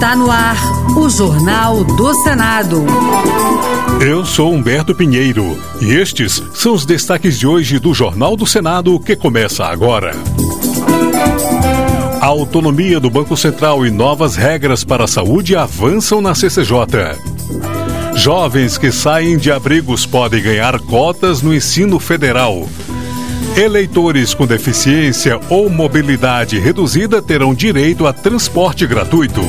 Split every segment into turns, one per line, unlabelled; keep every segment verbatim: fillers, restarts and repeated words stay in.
Está no ar o Jornal do Senado.
Eu sou Humberto Pinheiro e estes são os destaques de hoje do Jornal do Senado que começa agora. A autonomia do Banco Central e novas regras para a saúde avançam na C C J. Jovens que saem de abrigos podem ganhar cotas no ensino federal. Eleitores com deficiência ou mobilidade reduzida terão direito a transporte gratuito.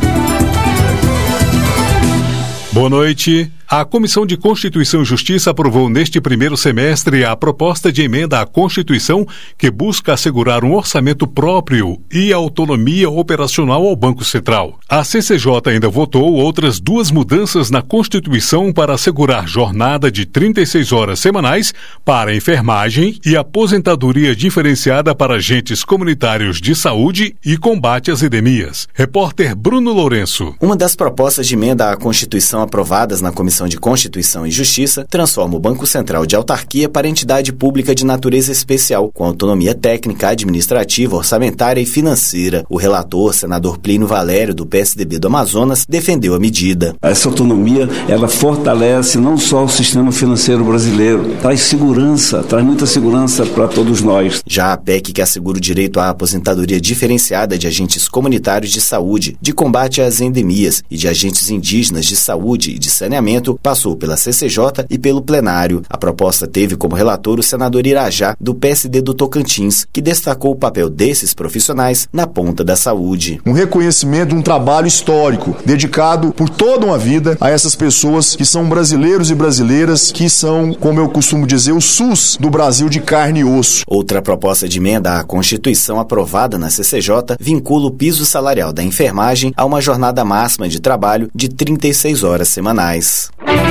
Boa noite. A Comissão de Constituição e Justiça aprovou neste primeiro semestre a proposta de emenda à Constituição que busca assegurar um orçamento próprio e autonomia operacional ao Banco Central. A C C J ainda votou outras duas mudanças na Constituição para assegurar jornada de trinta e seis horas semanais para enfermagem e aposentadoria diferenciada para agentes comunitários de saúde e combate às endemias. Repórter Bruno Lourenço.
Uma das propostas de emenda à Constituição aprovadas na Comissão de Constituição e Justiça transforma o Banco Central de autarquia para entidade pública de natureza especial, com autonomia técnica, administrativa, orçamentária e financeira. O relator, senador Plínio Valério, do P S D B do Amazonas, defendeu a medida.
Essa autonomia, ela fortalece não só o sistema financeiro brasileiro, traz segurança, traz muita segurança para todos nós.
Já a P E C, que assegura o direito à aposentadoria diferenciada de agentes comunitários de saúde, de combate às endemias e de agentes indígenas de saúde e de saneamento, passou pela C C J e pelo plenário. A proposta teve como relator o senador Irajá, do P S D do Tocantins, que destacou o papel desses profissionais na ponta da saúde.
Um reconhecimento de um trabalho histórico, dedicado por toda uma vida a essas pessoas que são brasileiros e brasileiras, que são, como eu costumo dizer, o SUS do Brasil de carne e osso.
Outra proposta de emenda à Constituição aprovada na C C J vincula o piso salarial da enfermagem a uma jornada máxima de trabalho de trinta e seis horas semanais.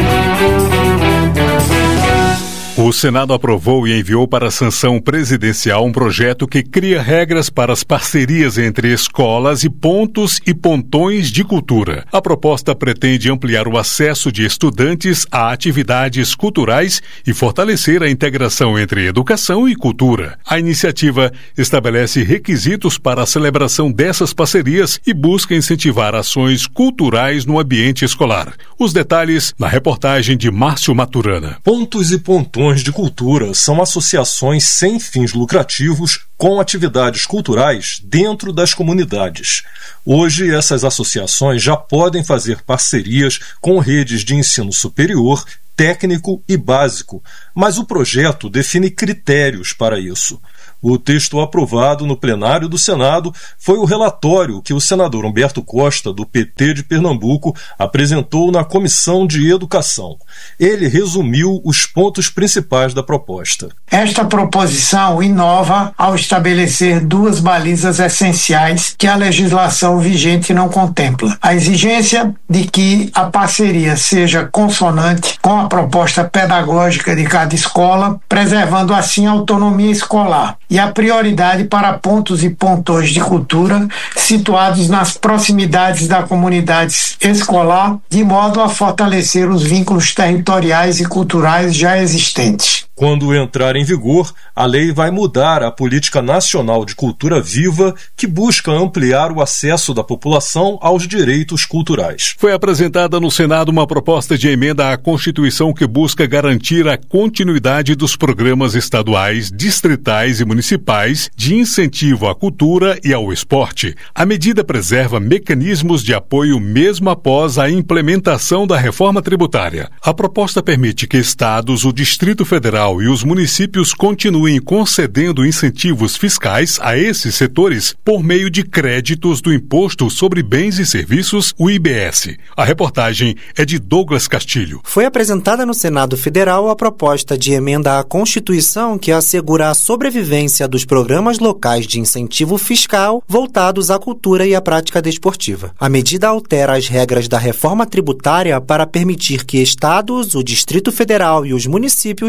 O Senado aprovou e enviou para a sanção presidencial um projeto que cria regras para as parcerias entre escolas e pontos e pontões de cultura. A proposta pretende ampliar o acesso de estudantes a atividades culturais e fortalecer a integração entre educação e cultura. A iniciativa estabelece requisitos para a celebração dessas parcerias e busca incentivar ações culturais no ambiente escolar. Os detalhes na reportagem de Márcio Maturana.
Pontos e pontões de cultura são associações sem fins lucrativos com atividades culturais dentro das comunidades. Hoje, essas associações já podem fazer parcerias com redes de ensino superior, técnico e básico, mas o projeto define critérios para isso. O texto aprovado no plenário do Senado foi o relatório que o senador Humberto Costa, do P T de Pernambuco, apresentou na Comissão de Educação. Ele resumiu os pontos principais da proposta.
Esta proposição inova ao estabelecer duas balizas essenciais que a legislação vigente não contempla. A exigência de que a parceria seja consonante com a proposta pedagógica de cada escola, preservando assim a autonomia escolar, e a prioridade para pontos e pontões de cultura situados nas proximidades da comunidade escolar, de modo a fortalecer os vínculos territoriais e culturais já existentes.
Quando entrar em vigor, a lei vai mudar a Política Nacional de Cultura Viva, que busca ampliar o acesso da população aos direitos culturais.
Foi apresentada no Senado uma proposta de emenda à Constituição que busca garantir a continuidade dos programas estaduais, distritais e municipais de incentivo à cultura e ao esporte. A medida preserva mecanismos de apoio mesmo após a implementação da reforma tributária. A proposta permite que estados, o Distrito Federal e os municípios continuem concedendo incentivos fiscais a esses setores por meio de créditos do Imposto sobre Bens e Serviços, o I B S. A reportagem é de Douglas Castilho.
Foi apresentada no Senado Federal a proposta de emenda à Constituição que assegura a sobrevivência dos programas locais de incentivo fiscal voltados à cultura e à prática desportiva. A medida altera as regras da reforma tributária para permitir que estados, o Distrito Federal e os municípios continuem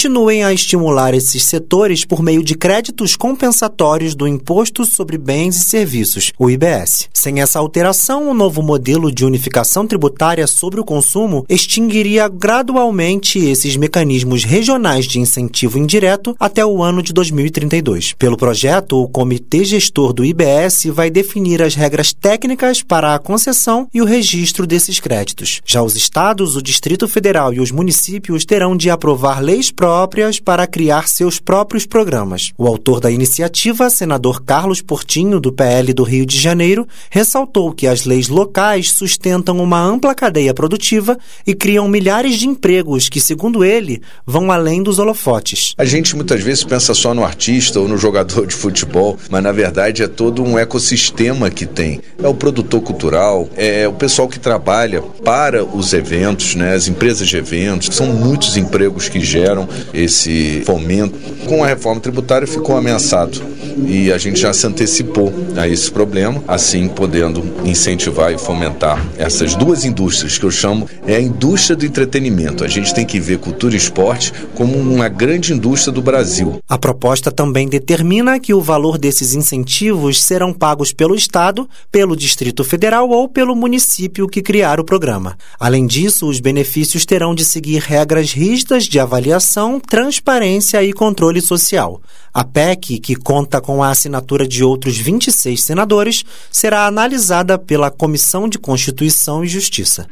continuem a estimular esses setores por meio de créditos compensatórios do Imposto sobre Bens e Serviços, o I B S. Sem essa alteração, o novo modelo de unificação tributária sobre o consumo extinguiria gradualmente esses mecanismos regionais de incentivo indireto até o ano de dois mil e trinta e dois. Pelo projeto, o Comitê Gestor do I B S vai definir as regras técnicas para a concessão e o registro desses créditos. Já os estados, o Distrito Federal e os municípios terão de aprovar leis próprias para criar seus próprios programas. O autor da iniciativa, senador Carlos Portinho, do P L do Rio de Janeiro, ressaltou que as leis locais sustentam uma ampla cadeia produtiva e criam milhares de empregos que, segundo ele, vão além dos holofotes.
A gente muitas vezes pensa só no artista ou no jogador de futebol, mas na verdade é todo um ecossistema que tem. É o produtor cultural, é o pessoal que trabalha para os eventos, né? As empresas de eventos, são muitos empregos que geram esse fomento. Com a reforma tributária ficou ameaçado e a gente já se antecipou a esse problema, assim podendo incentivar e fomentar essas duas indústrias que eu chamo é a indústria do entretenimento. A gente tem que ver cultura e esporte como uma grande indústria do Brasil.
A proposta também determina que o valor desses incentivos serão pagos pelo Estado, pelo Distrito Federal ou pelo município que criar o programa. Além disso, os benefícios terão de seguir regras rígidas de avaliação, transparência e controle social. A P E C, que conta com a assinatura de outros vinte e seis senadores, será analisada pela Comissão de Constituição e Justiça.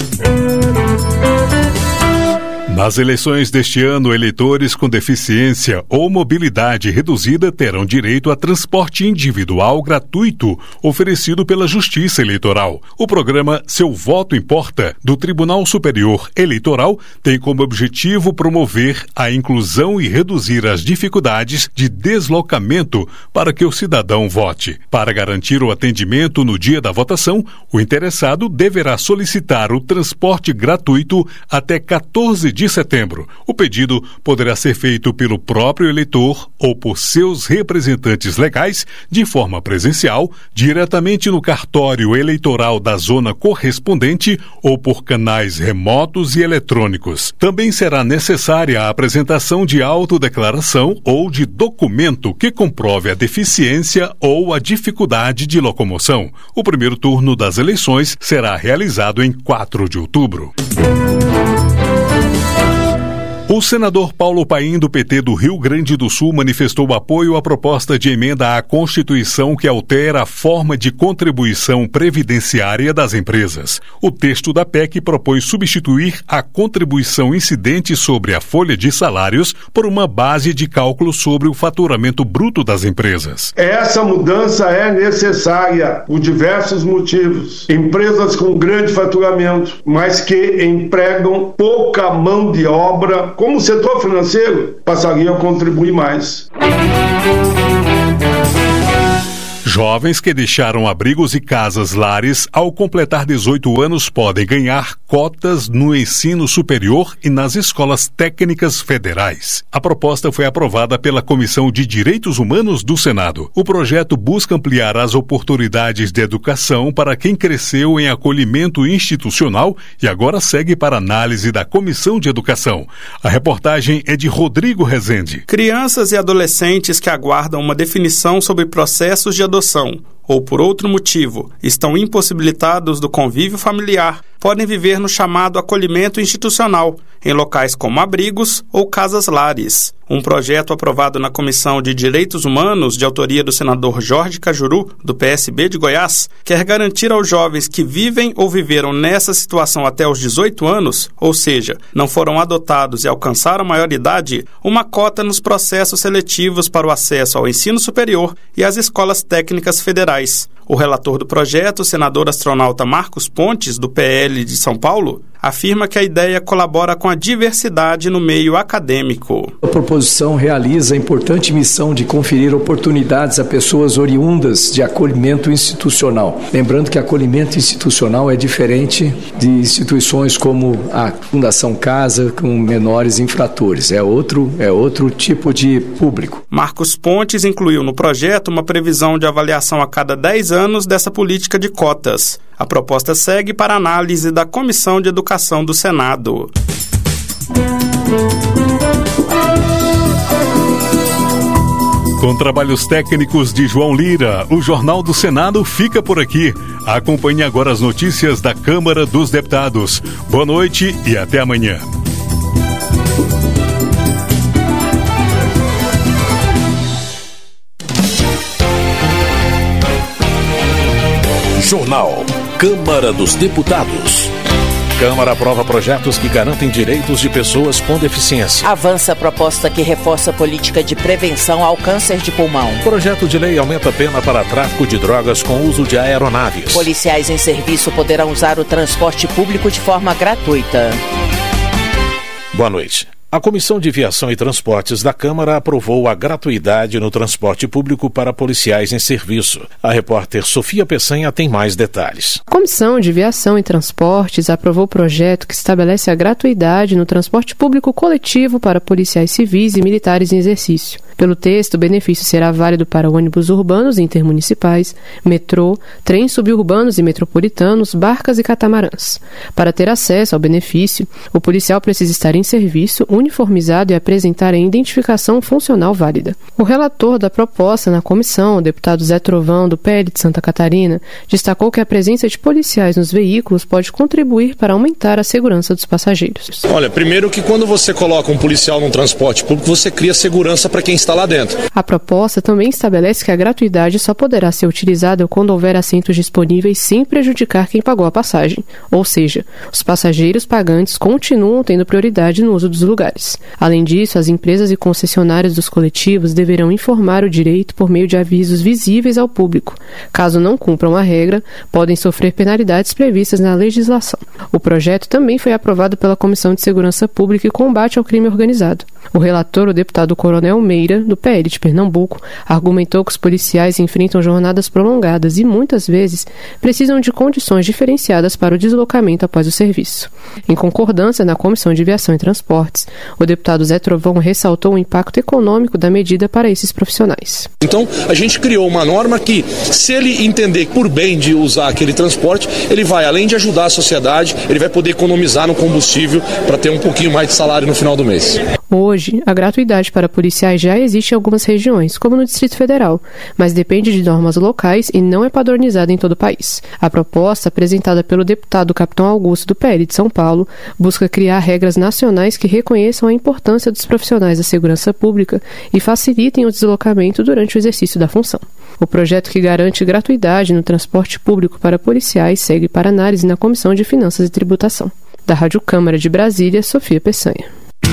Nas eleições deste ano, eleitores com deficiência ou mobilidade reduzida terão direito a transporte individual gratuito oferecido pela Justiça Eleitoral. O programa Seu Voto Importa, do Tribunal Superior Eleitoral, tem como objetivo promover a inclusão e reduzir as dificuldades de deslocamento para que o cidadão vote. Para garantir o atendimento no dia da votação, o interessado deverá solicitar o transporte gratuito até quatorze de setembro. O pedido poderá ser feito pelo próprio eleitor ou por seus representantes legais de forma presencial, diretamente no cartório eleitoral da zona correspondente ou por canais remotos e eletrônicos. Também será necessária a apresentação de autodeclaração ou de documento que comprove a deficiência ou a dificuldade de locomoção. O primeiro turno das eleições será realizado em quatro de outubro. O senador Paulo Paim, do P T do Rio Grande do Sul, manifestou apoio à proposta de emenda à Constituição que altera a forma de contribuição previdenciária das empresas. O texto da P E C propõe substituir a contribuição incidente sobre a folha de salários por uma base de cálculo sobre o faturamento bruto das empresas.
Essa mudança é necessária por diversos motivos. Empresas com grande faturamento, mas que empregam pouca mão de obra, como o setor financeiro, passaria a contribuir mais.
Jovens que deixaram abrigos e casas lares ao completar dezoito anos podem ganhar cotas no ensino superior e nas escolas técnicas federais. A proposta foi aprovada pela Comissão de Direitos Humanos do Senado. O projeto busca ampliar as oportunidades de educação para quem cresceu em acolhimento institucional e agora segue para análise da Comissão de Educação. A reportagem é de Rodrigo Rezende.
Crianças e adolescentes que aguardam uma definição sobre processos de adoção ou por outro motivo estão impossibilitados do convívio familiar podem viver no chamado acolhimento institucional, em locais como abrigos ou casas-lares. Um projeto aprovado na Comissão de Direitos Humanos, de autoria do senador Jorge Cajuru, do P S B de Goiás, quer garantir aos jovens que vivem ou viveram nessa situação até os dezoito anos, ou seja, não foram adotados e alcançaram a maioridade, uma cota nos processos seletivos para o acesso ao ensino superior e às escolas técnicas federais. O relator do projeto, o senador astronauta Marcos Pontes, do P L de São Paulo, afirma que a ideia colabora com a diversidade no meio acadêmico.
A proposição realiza a importante missão de conferir oportunidades a pessoas oriundas de acolhimento institucional. Lembrando que acolhimento institucional é diferente de instituições como a Fundação Casa com menores infratores. É outro, é outro tipo de público.
Marcos Pontes incluiu no projeto uma previsão de avaliação a cada dez anos dessa política de cotas. A proposta segue para análise da Comissão de Educação do Senado.
Com trabalhos técnicos de João Lira, o Jornal do Senado fica por aqui. Acompanhe agora as notícias da Câmara dos Deputados. Boa noite e até amanhã.
Jornal Câmara dos Deputados. Câmara aprova projetos que garantem direitos de pessoas com deficiência.
Avança a proposta que reforça a política de prevenção ao câncer de pulmão.
Projeto de lei aumenta a pena para tráfico de drogas com uso de aeronaves.
Policiais em serviço poderão usar o transporte público de forma gratuita.
Boa noite. A Comissão de Viação e Transportes da Câmara aprovou a gratuidade no transporte público para policiais em serviço. A repórter Sofia Peçanha tem mais detalhes.
A Comissão de Viação e Transportes aprovou o projeto que estabelece a gratuidade no transporte público coletivo para policiais civis e militares em exercício. Pelo texto, o benefício será válido para ônibus urbanos e intermunicipais, metrô, trens suburbanos e metropolitanos, barcas e catamarãs. Para ter acesso ao benefício, o policial precisa estar em serviço, uniformizado e apresentar a identificação funcional válida. O relator da proposta na comissão, o deputado Zé Trovão, do P L de Santa Catarina, destacou que a presença de policiais nos veículos pode contribuir para aumentar a segurança dos passageiros.
Olha, primeiro que quando você coloca um policial num transporte público, você cria segurança para quem está lá dentro.
A proposta também estabelece que a gratuidade só poderá ser utilizada quando houver assentos disponíveis sem prejudicar quem pagou a passagem. Ou seja, os passageiros pagantes continuam tendo prioridade no uso dos lugares. Além disso, as empresas e concessionárias dos coletivos deverão informar o direito por meio de avisos visíveis ao público. Caso não cumpram a regra, podem sofrer penalidades previstas na legislação. O projeto também foi aprovado pela Comissão de Segurança Pública e Combate ao Crime Organizado. O relator, o deputado Coronel Meira, do P L de Pernambuco, argumentou que os policiais enfrentam jornadas prolongadas e, muitas vezes, precisam de condições diferenciadas para o deslocamento após o serviço. Em concordância na Comissão de Viação e Transportes, o deputado Zé Trovão ressaltou o impacto econômico da medida para esses profissionais.
Então, a gente criou uma norma que, se ele entender por bem de usar aquele transporte, ele vai, além de ajudar a sociedade, ele vai poder economizar no combustível para ter um pouquinho mais de salário no final do mês.
Hoje, a gratuidade para policiais já existe em algumas regiões, como no Distrito Federal, mas depende de normas locais e não é padronizada em todo o país. A proposta, apresentada pelo deputado Capitão Augusto do P L de São Paulo, busca criar regras nacionais que reconheçam a importância dos profissionais da segurança pública e facilitem o deslocamento durante o exercício da função. O projeto que garante gratuidade no transporte público para policiais segue para análise na Comissão de Finanças e Tributação. Da Rádio Câmara de Brasília, Sofia Peçanha.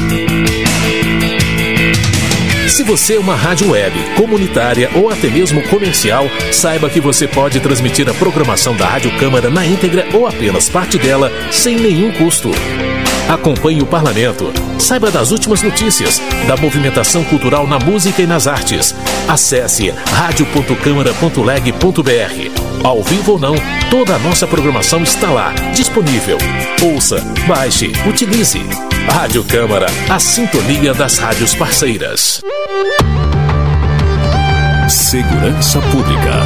Se você é uma rádio web, comunitária ou até mesmo comercial, saiba que você pode transmitir a programação da Rádio Câmara na íntegra ou apenas parte dela sem nenhum custo. Acompanhe o parlamento. Saiba das últimas notícias, da movimentação cultural na música e nas artes. Acesse rádio ponto câmara ponto leg ponto br. Ao vivo ou não, toda a nossa programação está lá, disponível. Ouça, baixe, utilize. Rádio Câmara, a sintonia das rádios parceiras.
Segurança Pública.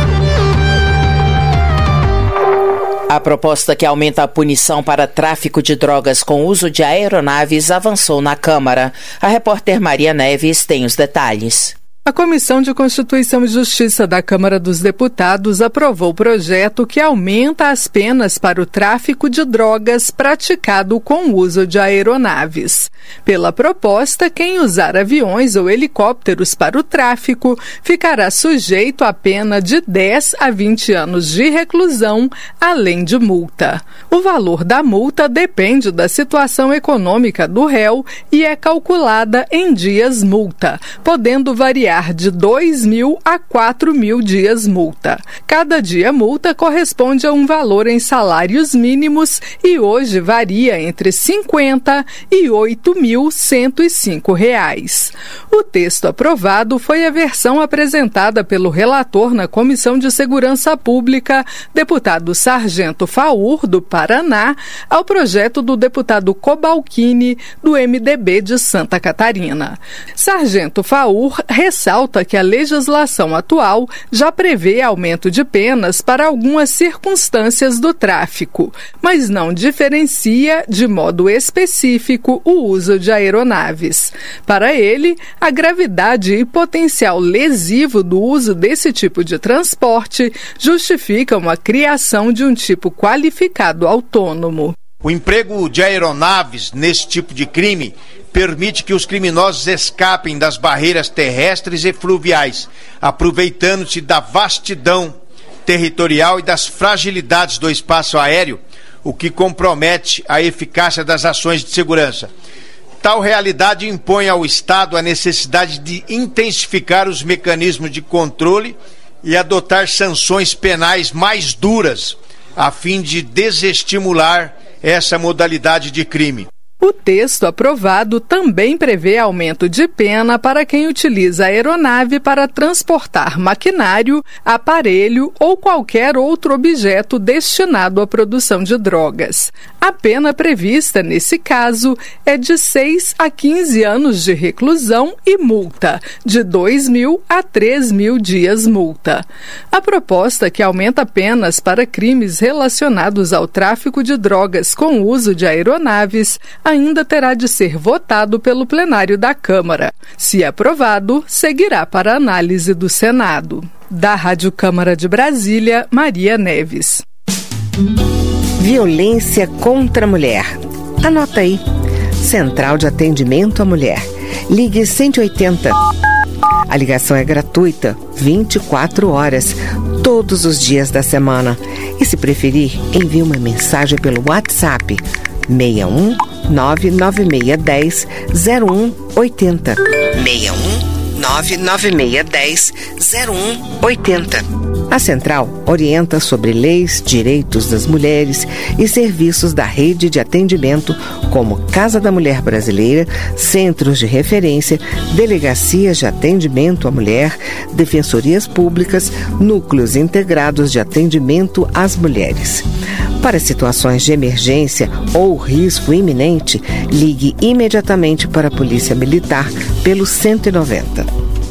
A proposta que aumenta a punição para tráfico de drogas com uso de aeronaves avançou na Câmara. A repórter Maria Neves tem os detalhes.
A Comissão de Constituição e Justiça da Câmara dos Deputados aprovou o projeto que aumenta as penas para o tráfico de drogas praticado com o uso de aeronaves. Pela proposta, quem usar aviões ou helicópteros para o tráfico ficará sujeito a pena de dez a vinte anos de reclusão, além de multa. O valor da multa depende da situação econômica do réu e é calculada em dias multa, podendo variar de dois mil a quatro mil dias multa. Cada dia multa corresponde a um valor em salários mínimos e hoje varia entre cinquenta e oito mil cento e cinco reais. O texto aprovado foi a versão apresentada pelo relator na Comissão de Segurança Pública, deputado Sargento Faur, do Paraná, ao projeto do deputado Cobalcini, do M D B de Santa Catarina. Sargento Faur ressaltou ressalta que a legislação atual já prevê aumento de penas para algumas circunstâncias do tráfico, mas não diferencia de modo específico o uso de aeronaves. Para ele, a gravidade e potencial lesivo do uso desse tipo de transporte justificam a criação de um tipo qualificado autônomo.
O emprego de aeronaves nesse tipo de crime permite que os criminosos escapem das barreiras terrestres e fluviais, aproveitando-se da vastidão territorial e das fragilidades do espaço aéreo, o que compromete a eficácia das ações de segurança. Tal realidade impõe ao Estado a necessidade de intensificar os mecanismos de controle e adotar sanções penais mais duras, a fim de desestimular essa modalidade de crime.
O texto aprovado também prevê aumento de pena para quem utiliza a aeronave para transportar maquinário, aparelho ou qualquer outro objeto destinado à produção de drogas. A pena prevista nesse caso é de seis a quinze anos de reclusão e multa, de dois mil a três mil dias multa. A proposta, que aumenta penas para crimes relacionados ao tráfico de drogas com o uso de aeronaves, ainda terá de ser votado pelo plenário da Câmara. Se aprovado, seguirá para análise do Senado. Da Rádio Câmara de Brasília, Maria Neves.
Violência contra a mulher. Anota aí. Central de Atendimento à Mulher. Ligue cento e oitenta. A ligação é gratuita, vinte e quatro horas, todos os dias da semana. E se preferir, envie uma mensagem pelo WhatsApp seis um nove nove seis um zero zero um oito zero. seis um nove nove seis um zero zero um oito zero. A Central orienta sobre leis, direitos das mulheres e serviços da rede de atendimento como Casa da Mulher Brasileira, Centros de Referência, Delegacias de Atendimento à Mulher, Defensorias Públicas, Núcleos Integrados de Atendimento às Mulheres. Para situações de emergência ou risco iminente, ligue imediatamente para a Polícia Militar pelo cento e noventa.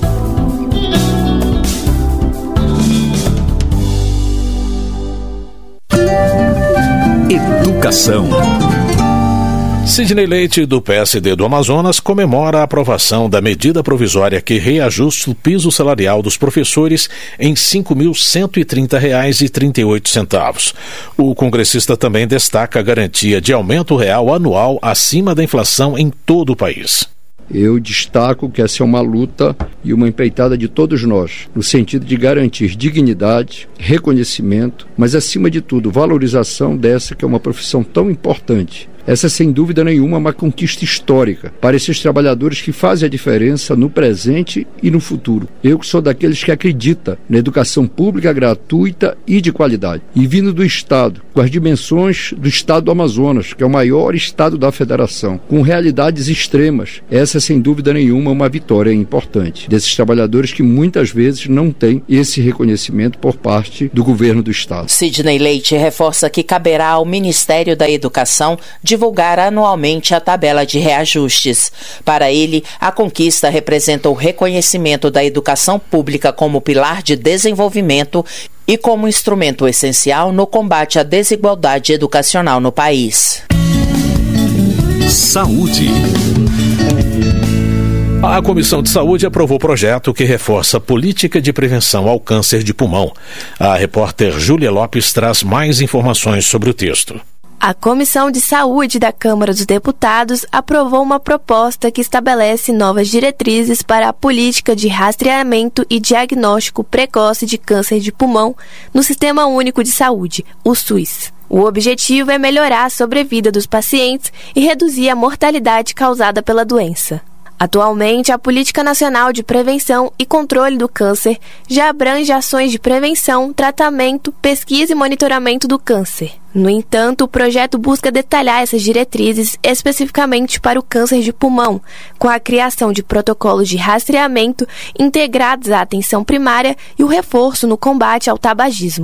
Educação.
Sidney Leite, do P S D do Amazonas, comemora a aprovação da medida provisória que reajusta o piso salarial dos professores em cinco mil cento e trinta reais e trinta e oito centavos. O congressista também destaca a garantia de aumento real anual acima da inflação em todo o país.
Eu destaco que essa é uma luta e uma empreitada de todos nós, no sentido de garantir dignidade, reconhecimento, mas acima de tudo, valorização dessa que é uma profissão tão importante. Essa, sem dúvida nenhuma, é uma conquista histórica para esses trabalhadores que fazem a diferença no presente e no futuro. Eu que sou daqueles que acredita na educação pública gratuita e de qualidade. E vindo do Estado, com as dimensões do Estado do Amazonas, que é o maior Estado da Federação, com realidades extremas, essa, sem dúvida nenhuma, é uma vitória importante desses trabalhadores que muitas vezes não têm esse reconhecimento por parte do governo do Estado.
Sidney Leite reforça que caberá ao Ministério da Educação divulgar anualmente a tabela de reajustes. Para ele, a conquista representa o reconhecimento da educação pública como pilar de desenvolvimento e como instrumento essencial no combate à desigualdade educacional no país.
Saúde.
A Comissão de Saúde aprovou o projeto que reforça a política de prevenção ao câncer de pulmão. A repórter Júlia Lopes traz mais informações sobre o texto.
A Comissão de Saúde da Câmara dos Deputados aprovou uma proposta que estabelece novas diretrizes para a política de rastreamento e diagnóstico precoce de câncer de pulmão no Sistema Único de Saúde, o SUS. O objetivo é melhorar a sobrevida dos pacientes e reduzir a mortalidade causada pela doença. Atualmente, a Política Nacional de Prevenção e Controle do Câncer já abrange ações de prevenção, tratamento, pesquisa e monitoramento do câncer. No entanto, o projeto busca detalhar essas diretrizes especificamente para o câncer de pulmão, com a criação de protocolos de rastreamento integrados à atenção primária e o reforço no combate ao tabagismo.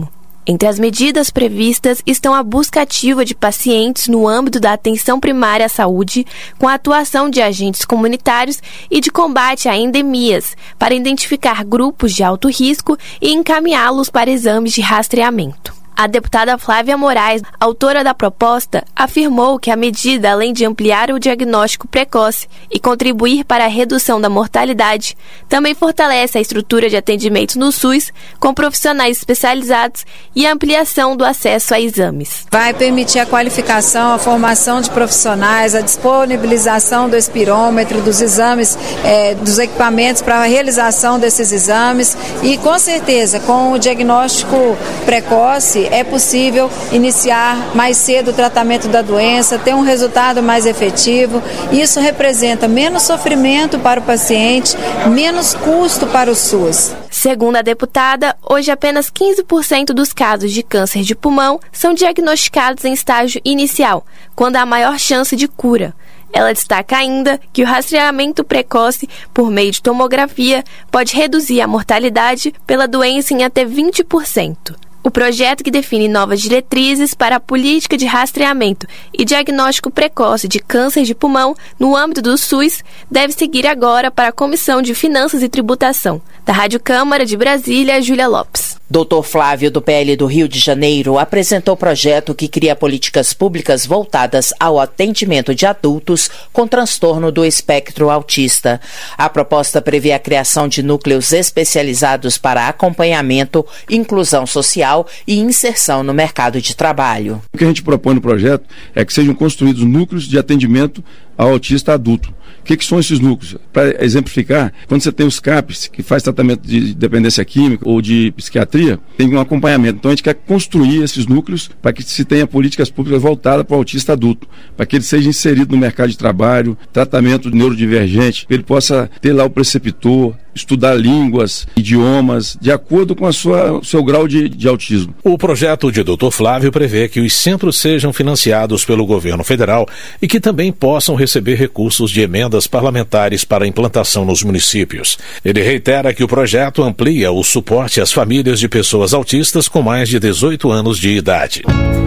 Entre as medidas previstas estão a busca ativa de pacientes no âmbito da atenção primária à saúde, com a atuação de agentes comunitários e de combate a endemias, para identificar grupos de alto risco e encaminhá-los para exames de rastreamento. A deputada Flávia Moraes, autora da proposta, afirmou que a medida, além de ampliar o diagnóstico precoce e contribuir para a redução da mortalidade, também fortalece a estrutura de atendimento no SUS, com profissionais especializados e a ampliação do acesso a exames.
Vai permitir a qualificação, a formação de profissionais, a disponibilização do espirômetro, dos exames, é, dos equipamentos para a realização desses exames e, com certeza, com o diagnóstico precoce, é possível iniciar mais cedo o tratamento da doença, ter um resultado mais efetivo. Isso representa menos sofrimento para o paciente, menos custo para o SUS.
Segundo a deputada, hoje apenas quinze por cento dos casos de câncer de pulmão são diagnosticados em estágio inicial, quando há maior chance de cura. Ela destaca ainda que o rastreamento precoce por meio de tomografia pode reduzir a mortalidade pela doença em até vinte por cento. O projeto, que define novas diretrizes para a política de rastreamento e diagnóstico precoce de câncer de pulmão no âmbito do SUS, deve seguir agora para a Comissão de Finanças e Tributação. Da Rádio Câmara de Brasília, Júlia Lopes.
doutor Flávio, do P L do Rio de Janeiro, apresentou o projeto que cria políticas públicas voltadas ao atendimento de adultos com transtorno do espectro autista. A proposta prevê a criação de núcleos especializados para acompanhamento, inclusão social e inserção no mercado de trabalho.
O que a gente propõe no projeto é que sejam construídos núcleos de atendimento ao autista adulto. O que, que são esses núcleos? Para exemplificar, quando você tem os CAPs, que faz tratamento de dependência química ou de psiquiatria, tem um acompanhamento. Então a gente quer construir esses núcleos para que se tenha políticas públicas voltadas para o autista adulto, para que ele seja inserido no mercado de trabalho, tratamento neurodivergente, que ele possa ter lá o preceptor, estudar línguas, idiomas, de acordo com a sua, o seu grau de, de autismo.
O projeto de doutor Flávio prevê que os centros sejam financiados pelo governo federal e que também possam receber recursos de emendas parlamentares para a implantação nos municípios. Ele reitera que o projeto amplia o suporte às famílias de pessoas autistas com mais de dezoito anos de idade.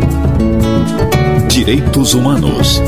Direitos Humanos.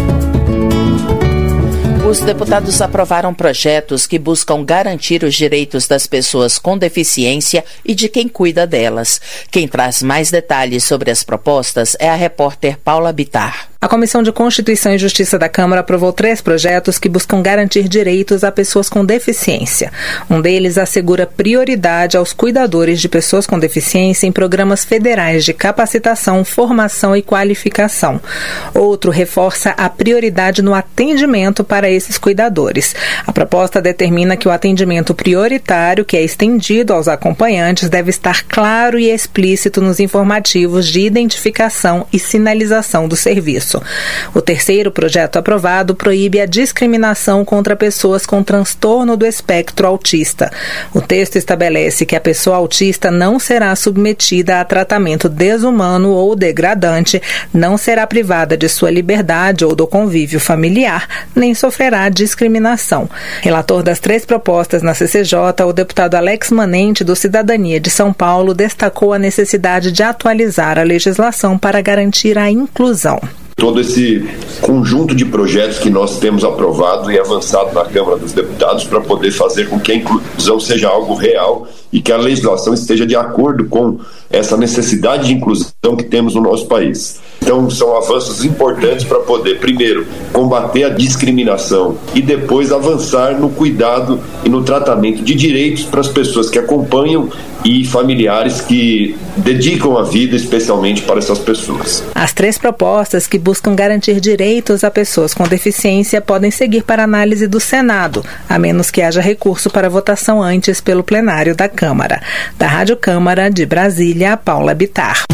Os deputados aprovaram projetos que buscam garantir os direitos das pessoas com deficiência e de quem cuida delas. Quem traz mais detalhes sobre as propostas é a repórter Paula Bittar.
A Comissão de Constituição e Justiça da Câmara aprovou três projetos que buscam garantir direitos a pessoas com deficiência. Um deles assegura prioridade aos cuidadores de pessoas com deficiência em programas federais de capacitação, formação e qualificação. Outro reforça a prioridade no atendimento para esses cuidadores. A proposta determina que o atendimento prioritário, que é estendido aos acompanhantes, deve estar claro e explícito nos informativos de identificação e sinalização do serviço. O terceiro projeto aprovado proíbe a discriminação contra pessoas com transtorno do espectro autista. O texto estabelece que a pessoa autista não será submetida a tratamento desumano ou degradante, não será privada de sua liberdade ou do convívio familiar, nem sofrerá discriminação. Relator das três propostas na C C J, o deputado Alex Manente, do Cidadania de São Paulo, destacou a necessidade de atualizar a legislação para garantir a inclusão.
Todo esse conjunto de projetos que nós temos aprovado e avançado na Câmara dos Deputados para poder fazer com que a inclusão seja algo real e que a legislação esteja de acordo com essa necessidade de inclusão que temos no nosso país. Então, são avanços importantes para poder, primeiro, combater a discriminação e depois avançar no cuidado e no tratamento de direitos para as pessoas que acompanham e familiares que dedicam a vida especialmente para essas pessoas.
As três propostas que buscam garantir direitos a pessoas com deficiência podem seguir para análise do Senado, a menos que haja recurso para votação antes pelo plenário da Câmara. Da Rádio Câmara de Brasília, Paula Bittar.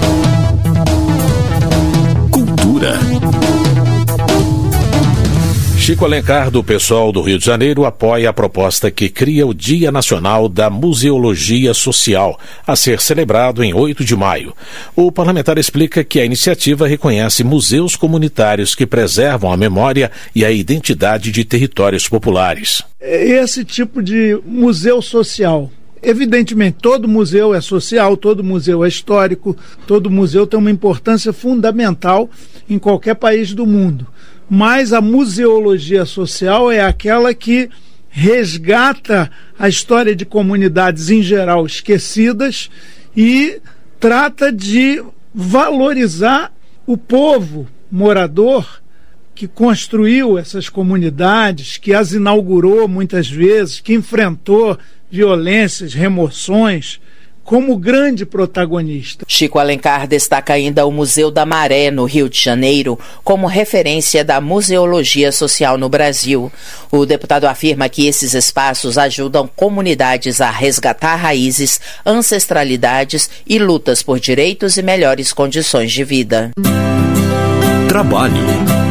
Cultura.
Chico Alencar, do PSOL do Rio de Janeiro, apoia a proposta que cria o Dia Nacional da Museologia Social, a ser celebrado em oito de maio. O parlamentar explica que a iniciativa reconhece museus comunitários que preservam a memória e a identidade de territórios populares.
Esse tipo de museu social
Evidentemente, todo museu é social, todo museu é histórico, todo museu tem uma importância fundamental em qualquer país do mundo. Mas a museologia social é aquela que resgata a história de comunidades em geral esquecidas e trata de valorizar o povo morador que construiu essas comunidades, que as inaugurou muitas vezes, que enfrentou violências, remoções, como grande protagonista.
Chico Alencar destaca ainda o Museu da Maré, no Rio de Janeiro, como referência da museologia social no Brasil. O deputado afirma que esses espaços ajudam comunidades a resgatar raízes, ancestralidades e lutas por direitos e melhores condições de vida.
Trabalho.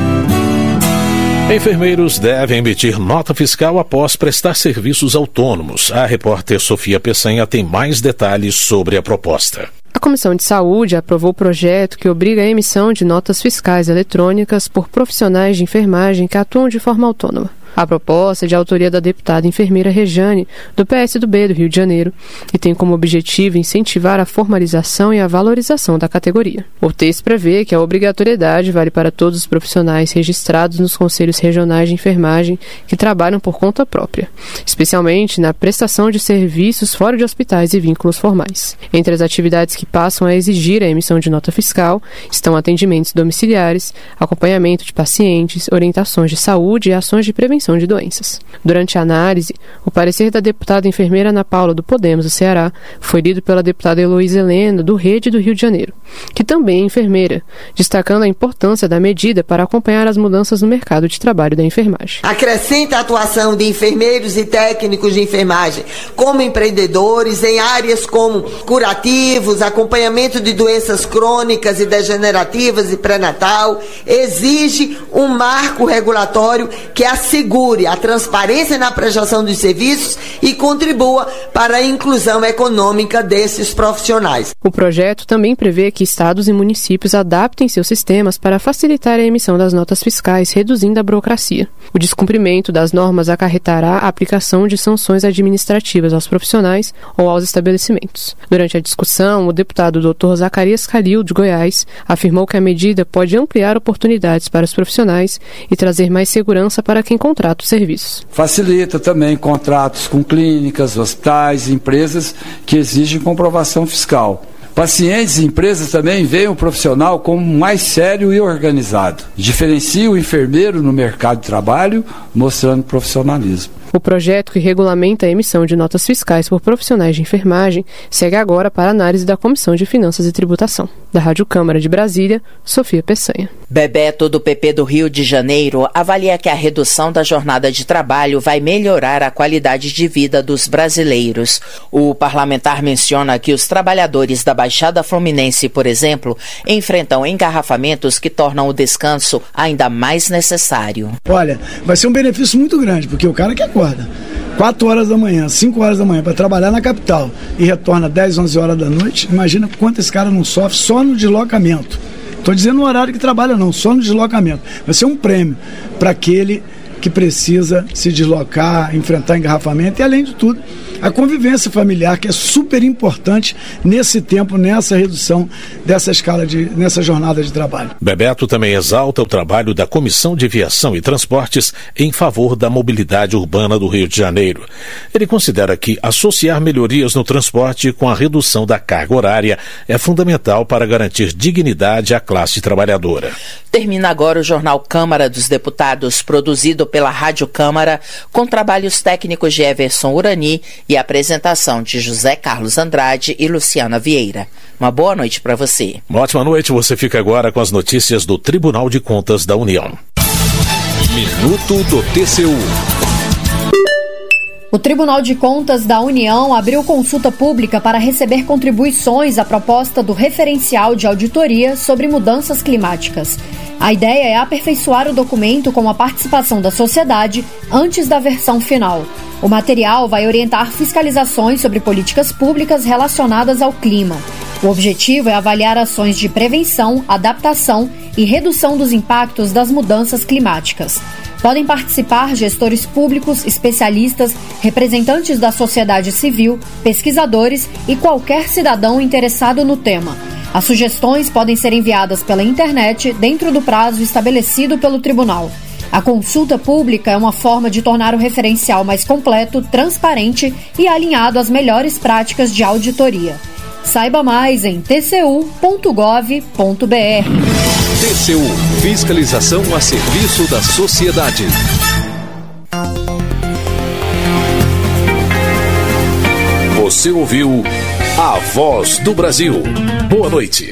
Enfermeiros devem emitir nota fiscal após prestar serviços autônomos. A repórter Sofia Peçanha tem mais detalhes sobre a proposta.
A Comissão de Saúde aprovou o projeto que obriga a emissão de notas fiscais eletrônicas por profissionais de enfermagem que atuam de forma autônoma. A proposta é de autoria da deputada enfermeira Rejane, do P S do B do Rio de Janeiro, e tem como objetivo incentivar a formalização e a valorização da categoria. O texto prevê que a obrigatoriedade vale para todos os profissionais registrados nos conselhos regionais de enfermagem que trabalham por conta própria, especialmente na prestação de serviços fora de hospitais e vínculos formais. Entre as atividades que passam a exigir a emissão de nota fiscal estão atendimentos domiciliares, acompanhamento de pacientes, orientações de saúde e ações de prevenção de doenças. Durante a análise, o parecer da deputada enfermeira Ana Paula do Podemos do Ceará foi lido pela deputada Heloísa Helena do Rede do Rio de Janeiro, que também é enfermeira, destacando a importância da medida para acompanhar as mudanças no mercado de trabalho da enfermagem.
Acrescenta a atuação de enfermeiros e técnicos de enfermagem como empreendedores em áreas como curativos, acompanhamento de doenças crônicas e degenerativas e pré-natal, exige um marco regulatório que assegure a transparência na prestação dos serviços e contribua para a inclusão econômica desses profissionais.
O projeto também prevê que estados e municípios adaptem seus sistemas para facilitar a emissão das notas fiscais, reduzindo a burocracia. O descumprimento das normas acarretará a aplicação de sanções administrativas aos profissionais ou aos estabelecimentos. Durante a discussão, o deputado doutor Zacarias Calil, de Goiás, afirmou que a medida pode ampliar oportunidades para os profissionais e trazer mais segurança para quem contrata os serviços.
Facilita também contratos com clínicas, hospitais e empresas que exigem comprovação fiscal. Pacientes e empresas também veem o profissional como mais sério e organizado. Diferencia o enfermeiro no mercado de trabalho, mostrando profissionalismo.
O projeto que regulamenta a emissão de notas fiscais por profissionais de enfermagem segue agora para análise da Comissão de Finanças e Tributação. Da Rádio Câmara de Brasília, Sofia Peçanha.
Bebeto, do P P do Rio de Janeiro, avalia que a redução da jornada de trabalho vai melhorar a qualidade de vida dos brasileiros. O parlamentar menciona que os trabalhadores da Baixada Fluminense, por exemplo, enfrentam engarrafamentos que tornam o descanso ainda mais necessário.
Olha, vai ser um benefício muito grande, porque o cara que acorda quatro horas da manhã, cinco horas da manhã para trabalhar na capital e retorna dez, onze horas da noite, imagina quanto esse cara não sofre só no deslocamento. Estou dizendo no horário que trabalha não, só no deslocamento. Vai ser um prêmio para aquele que precisa se deslocar, enfrentar engarrafamento e, além de tudo, a convivência familiar, que é super importante nesse tempo, nessa redução dessa escala, de, nessa jornada de trabalho.
Bebeto também exalta o trabalho da Comissão de Viação e Transportes em favor da mobilidade urbana do Rio de Janeiro. Ele considera que associar melhorias no transporte com a redução da carga horária é fundamental para garantir dignidade à classe trabalhadora.
Termina agora o Jornal Câmara dos Deputados, produzido pela Rádio Câmara, com trabalhos técnicos de Everson Urani e apresentação de José Carlos Andrade e Luciana Vieira. Uma boa noite para você.
Uma ótima noite, você fica agora com as notícias do Tribunal de Contas da União.
Minuto do T C U.
O Tribunal de Contas da União abriu consulta pública para receber contribuições à proposta do referencial de auditoria sobre mudanças climáticas. A ideia é aperfeiçoar o documento com a participação da sociedade antes da versão final. O material vai orientar fiscalizações sobre políticas públicas relacionadas ao clima. O objetivo é avaliar ações de prevenção, adaptação e redução dos impactos das mudanças climáticas. Podem participar gestores públicos, especialistas, representantes da sociedade civil, pesquisadores e qualquer cidadão interessado no tema. As sugestões podem ser enviadas pela internet dentro do prazo estabelecido pelo tribunal. A consulta pública é uma forma de tornar o referencial mais completo, transparente e alinhado às melhores práticas de auditoria. Saiba mais em t c u ponto gov ponto b r.
T C U – Fiscalização a serviço da sociedade. Você ouviu A Voz do Brasil. Boa noite.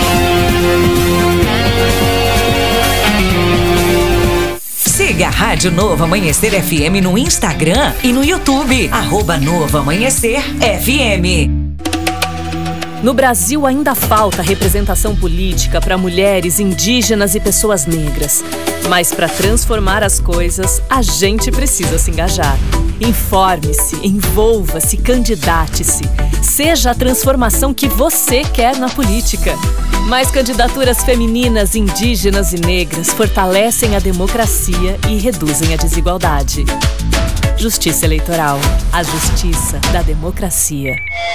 Siga a Rádio Novo Amanhecer F M no Instagram e no YouTube. Arroba Novo Amanhecer F M.
No Brasil ainda falta representação política para mulheres, indígenas e pessoas negras. Mas para transformar as coisas, a gente precisa se engajar. Informe-se, envolva-se, candidate-se. Seja a transformação que você quer na política. Mais candidaturas femininas, indígenas e negras fortalecem a democracia e reduzem a desigualdade. Justiça Eleitoral. A justiça da democracia.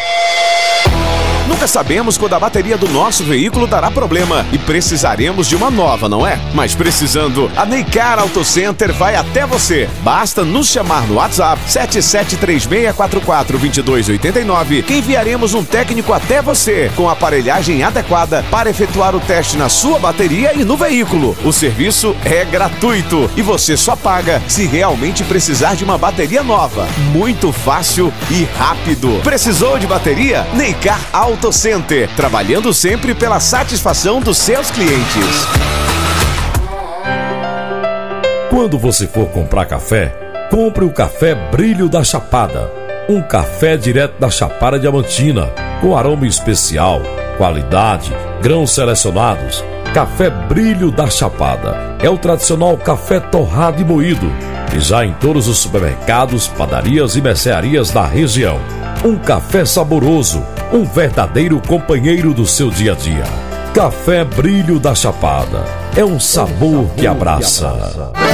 Nunca sabemos quando a bateria do nosso veículo dará problema e precisaremos de uma nova, não é? Mas precisando, a Neycar Auto Center vai até você. Basta nos chamar no WhatsApp sete sete três seis quatro quatro dois dois oito nove que enviaremos um técnico até você com a aparelhagem adequada para efetuar o teste na sua bateria e no veículo. O serviço é gratuito e você só paga se realmente precisar de uma bateria nova. Muito fácil e rápido. Precisou de bateria? Neycar Auto Center, trabalhando sempre pela satisfação dos seus clientes.
Quando você for comprar café, compre o café Brilho da Chapada. Um café direto da Chapada Diamantina, com aroma especial, qualidade, grãos selecionados. Café Brilho da Chapada é o tradicional café torrado e moído, e já em todos os supermercados, padarias e mercearias da região. Um café saboroso, um verdadeiro companheiro do seu dia a dia. Café Brilho da Chapada é um sabor que abraça.